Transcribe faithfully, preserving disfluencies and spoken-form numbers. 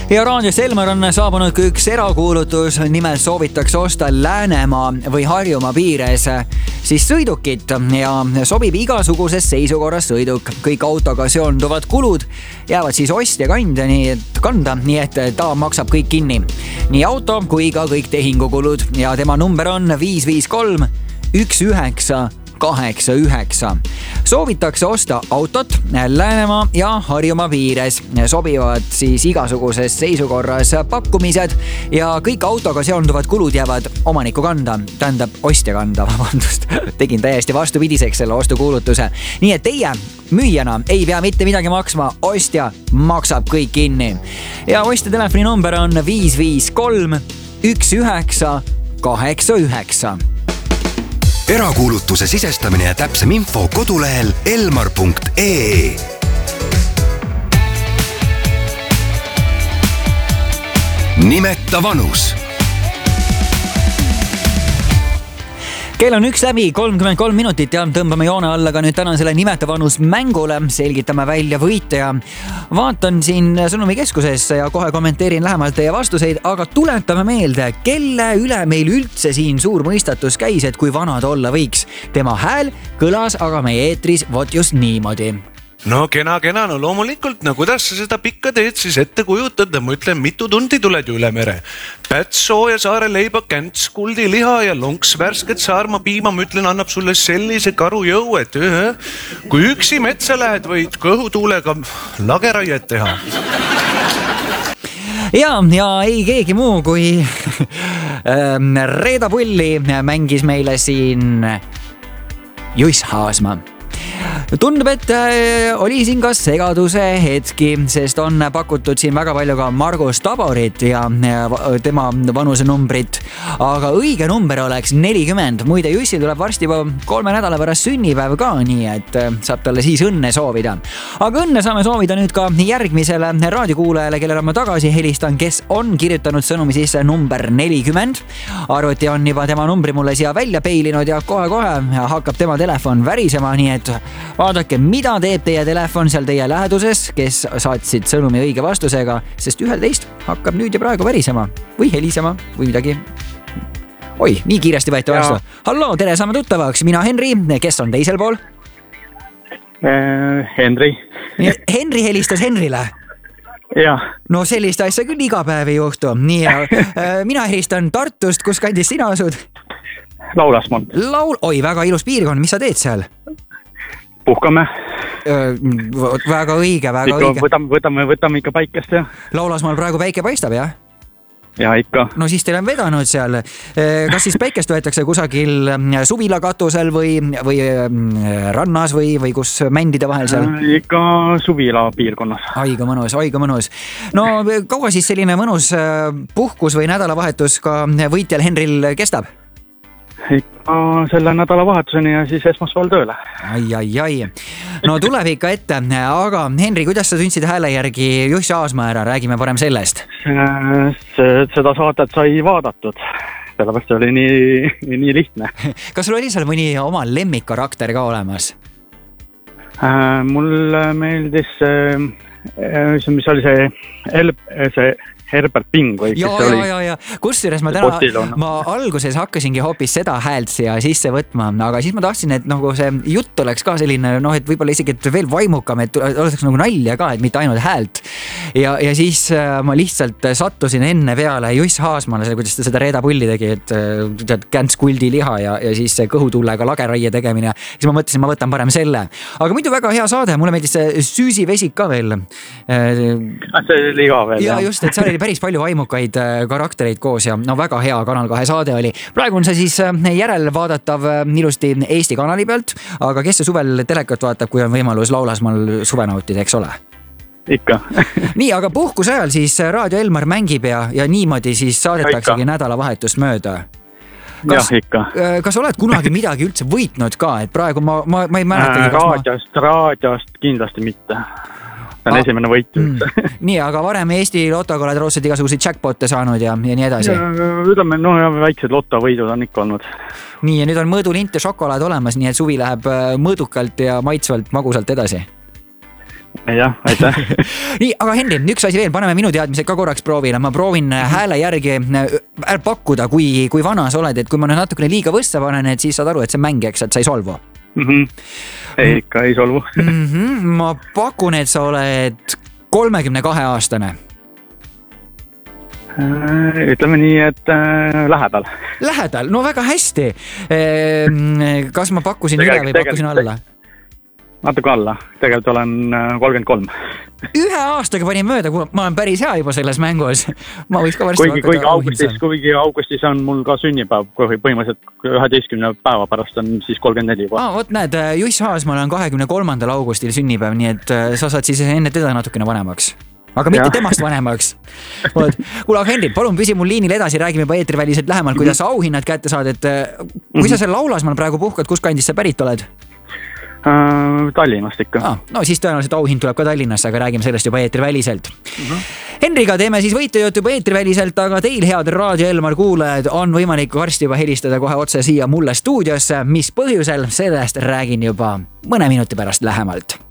Ja raadios Elmar on saabunud ka üks erakuulutus, nimelt soovitakse osta Läänemaa või Harjumaa piires siis sõidukit ja sobib igasuguses seisukorras sõiduk. Kõik autoga seonduvad kulud jäävad siis ostja kanda, nii et kanda, nii et ta maksab kõik kinni. Nii auto kui ka kõik tehingukulud ja tema number on viis viis kolm üks üheksa kaheksa üheksa. Soovitakse osta autot Läänemaa ja Harjumaa piires. Sobivad siis igasuguses seisukorras pakkumised ja kõik autoga seonduvad kulud jäävad omaniku kanda, tähendab ostja kanda, vabandust. Tegin täiesti vastupidiseks selle ostukuulutuse. Nii et teie müüjana ei pea mitte midagi maksma, ostja maksab kõik kinni. Ja ostja telefoni number on viis viis kolm üks üheksa kaheksa üheksa. Erakuulutuse sisestamine ja täpsem info kodulehel elmar punkt ee. Nimeta vanus. Kell on üks läbi kolmkümmend kolm minutit ja tõmbame joone alla ka nüüd tänasele Nimeta vanus mängule. Selgitame välja võitja. Vaatan siin sõnumikeskusesse ja kohe kommenteerin lähemalt teie vastuseid, aga tuletame meelde, kelle üle meil üldse siin suur mõistatus käis, et kui vana ta olla võiks. Tema hääl kõlas aga meie eetris vot just niimoodi. No kena, kena, no loomulikult, no kuidas sa seda pikka teed siis ette kujutad, ma ütlen, mitu tundi tuled ju üle mere. Päts sooja saare leiba, känts, kuldi liha ja lonks värsket saarma piima, ma ütlen, annab sulle sellise karu jõu, et öö, kui üksi metsa lähed, võid kõhutuulega lageraiet teha. Ja, ja ei keegi muu kui Reeda Pulli mängis meile siin Juss Haasma. Tundub, et oli siin ka segaduse hetki, sest on pakutud siin väga palju ka Margus Taborit ja tema vanuse numbrit, aga õige number oleks nelikümmend. Muide, Jussil tuleb varsti juba kolme nädala pärast sünnipäev ka, nii et saab talle siis õnne soovida. Aga õnne saame soovida nüüd ka järgmisele raadiokuulajale, kellele ma tagasi helistan, kes on kirjutanud sõnumi sisse number nelikümmend. Arvuti on juba tema numbri mulle siia välja peilinud ja kohe-kohe hakkab tema telefon värisema, nii et vaadake, mida teeb teie telefon seal teie läheduses, kes saatsid sõnumi õige vastusega, sest ühel teist hakkab nüüd ja praegu värisema või helisema või midagi. Oi, nii kiiresti võeti vastu. Hallo, tere, saame tuttavaks. Mina Henri, kes on teisel pool? Äh, Henri. Henri helistas Henrile? Ja. No sellist asja küll iga päev ei juhtu. Nii, äh, mina helistan Tartust, kus kandis sina asud? Laulasmaal. Laul... Oi, väga ilus piirkond, mis sa teed seal? Puhkame. Väga õige, väga ikka, õige. Võtame, võtame, võtame ikka päikest, jah. Laulasmaal praegu päike paistab, jah? Ja ikka. No siis teil on vedanud seal. Kas siis päikest võetakse kusagil suvilakatusel või, või rannas või, või kus mändide vahel seal? Ikka suvila piirkonnas. Aiga mõnus, aiga mõnus. No kaua siis selline mõnus puhkus või nädalavahetus ka võitjal Henril kestab? Ikka selle nädalavahetuseni ja siis esmaspäeval tööle. Ai, ai, ai. No tuleb ikka ette, aga Henri, kuidas sa tundsid hääle järgi Juss Haasma ära? Räägime parem sellest. Seda saadet sai vaadatud. Sellepärast oli nii, nii lihtne. Kas sul oli seal mõni oma lemmikkarakter ka olemas? Mul meeldis, mis oli see, see Herbert Ping või ja, kes ja, ja, ja. Kusjuures ma täna, ma alguses hakkasingi hoopis seda häält siia sisse võtma, aga siis ma tahtsin, et nagu see jutt oleks ka selline, noh, et võib-olla isegi et veel vaimukam, et oleks nagu nalja ka, et mitte ainult häält. Ja, ja siis ma lihtsalt sattusin enne peale Juss Haasmale, kuidas ta seda Reeda Pulli tegi, et tead, känts kuldi liha ja, ja siis kõhutullega lageraie tegemine. Siis ma mõtlesin, ma võtan parem selle. Aga muidu väga hea saade, mulle meeldis see Süüsi vesik ka veel. See oli ka veel, ja. Ja just, et seal oli päris palju vaimukaid karaktereid koos ja no väga hea Kanal kahe saade oli. Praegu on see siis järel vaadatav ilusti Eesti kanali pealt, aga kes see suvel telekat vaatab, kui on võimalus Laulasmaal suve nautida, eks ole? Ikka. Nii, aga puhkuse ajal siis Raadio Elmar mängib ja, ja niimoodi siis saadetaksegi nädalavahetust mööda. Kas, jah, ikka. Kas oled kunagi midagi üldse võitnud ka, et praegu ma, ma, ma ei mäletagi, kas raadiost, ma... raadiost kindlasti mitte. See on ah, esimene võit. Mm. Nii, aga varem Eesti lotoga oled roosed igasuguseid jackpotte saanud ja, ja nii edasi. Ütleme, no ja väiksed lotovõidud on ikka olnud. Nii, ja nüüd on mõõdulint ja šokolaad olemas, nii et suvi läheb mõõdukalt ja maitsvalt magusalt edasi. jah, aitäh. Nii, aga Henri, üks asi veel, paneme minu teadmised ka korraks proovile. Ma proovin hääle järgi ära pakkuda, kui, kui vana sa oled, et kui ma nüüd natukene liiga võssa panen, et siis saad aru, et see mäng, eks, et sa ei solvu. Mm-hmm. Ei, ikka ei solvu. mm-hmm. Ma pakun, et sa oled kolmekümne kahe aastane. Ütleme nii, et äh, lähedal. Lähedal, no väga hästi. Kas ma pakkusin üle või pakkusin alla? Natuke alla, tegelikult olen kolmkümmend kolm. Ühe aastaga panin mööda, ma olen päris hea juba selles mängus. Ma võiks ka varsti kuigi, kuigi, augustis, kuigi augustis on mul ka sünnipäev, kui põhimõtteliselt üheteistkümne päeva pärast on siis kolmkümmend neli juba. Ah, võt näed, Juss Haasmaal on kahekümne kolmandal augustil sünnipäev, nii et sa saad siis enne teda natukene vanemaks. Aga mitte ja. Temast vanemaks. Kuule, aga Henri, palun püsi mul liinil edasi, räägime juba eetriväliselt lähemalt, kuidas sa auhinnad kätte saad, et kui sa seal Laulasmaal praegu puhkad, kus kandis sa pärit oled? Uh, Tallinnast ikka. Ah, no siis tõenäoliselt auhind tuleb ka Tallinnasse, aga räägime sellest juba eetriväliselt. Uh-huh. Henriga teeme siis võitujut juba eetriväliselt, aga teil, head Raadio Elmar kuulajad, on võimalik varsti juba helistada kohe otse siia mulle stuudiosse. Mis põhjusel, sellest räägin juba mõne minuti pärast lähemalt.